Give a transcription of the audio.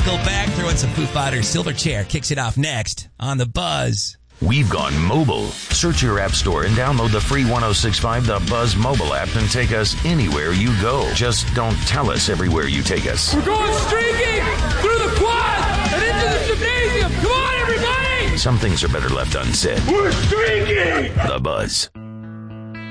Nickelback throwing some Foo Fighters. Silverchair kicks it off next on The Buzz. We've gone mobile. Search your app store and download the free 106.5 The Buzz mobile app and take us anywhere you go. Just don't tell us everywhere you take us. We're going streaking through the quad and into the gymnasium. Come on, everybody! Some things are better left unsaid. We're streaking! The Buzz.